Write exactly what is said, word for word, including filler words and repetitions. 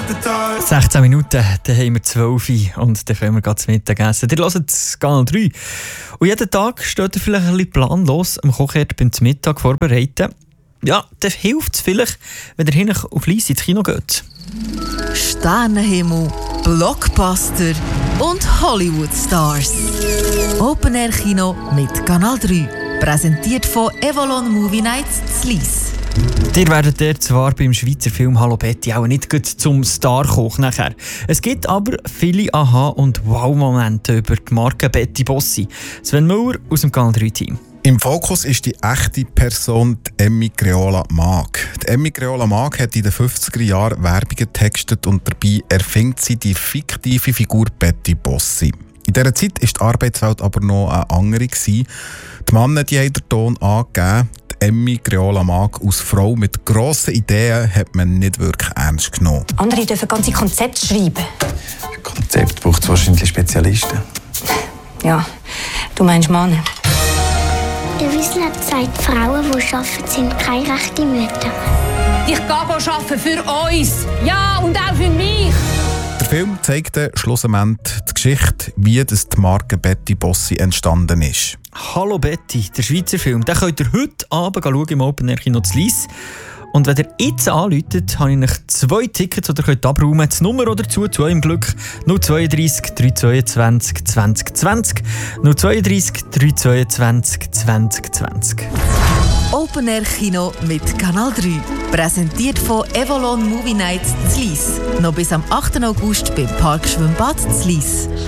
sechzehn Minuten, dann haben wir zwölf und dann können wir gerade zu Mittag essen. Ihr hört Kanal drei. Und jeden Tag steht ihr vielleicht ein bisschen planlos am Kochherd beim Mittag vorbereiten. Ja, dann hilft es vielleicht, wenn ihr hin auf Lyss ins Kino geht. Sternenhimmel, Blockbuster und Hollywood-Stars. Open-Air-Kino mit Kanal drei. Präsentiert von Evolon Movie Nights zu Lyss. Ihr werdet dort zwar beim Schweizer Film «Hallo Betty» auch nicht gut zum Star-Koch nachher. Es gibt aber viele Aha- und Wow-Momente über die Marke Betty Bossi. Sven Müller aus dem Kanal drei Team. Im Fokus ist die echte Person, die Emmy Creola Mag. Die Emmy Creola Mag hat in den fünfziger Jahren Werbungen getextet und dabei erfindet sie die fiktive Figur Betty Bossi. In dieser Zeit war die Arbeitswelt aber noch eine andere. Die Männer die haben den Ton angegeben. Die Emmy Creola Mag als Frau mit grossen Ideen hat man nicht wirklich ernst genommen. Andere dürfen ganze Konzepte schreiben. Für Konzept braucht es wahrscheinlich Spezialisten. Ja, du meinst Männer. Der Wiesler sagt, Frauen, die arbeiten, sind keine rechten Mütter. Ich gehe arbeiten für uns. Ja, und auch für mich. Der Film zeigt schlussendlich die Geschichte, wie das die Marke Betty Bossi entstanden ist. «Hallo Betty», der Schweizer Film, den könnt ihr heute Abend schauen im Open-Air-Kino zu Lyss. Und wenn ihr jetzt anruft, habe ich euch zwei Tickets, die ihr könnt abräumen könnt. Die Nummer dazu, zu eurem Glück, null zwei drei drei zwei zwei zwanzig zwanzig, null zwei drei drei zwei zwanzig zwanzig zwanzig. Open Air Kino mit Kanal drei. Präsentiert von Evolon Movie Nights zu Lyss. Noch bis am achten August beim Parkschwimmbad zu Lyss.